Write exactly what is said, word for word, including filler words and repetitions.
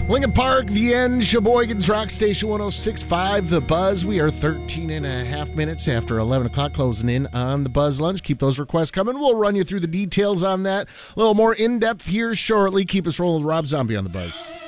Lincoln Park, The End, Sheboygan's Rock Station one oh six point five, The Buzz. We are thirteen and a half minutes after eleven o'clock, closing in on the Buzz Lunch. Keep those requests coming. We'll run you through the details on that. A little more in-depth here shortly. Keep us rolling with Rob Zombie on the Buzz.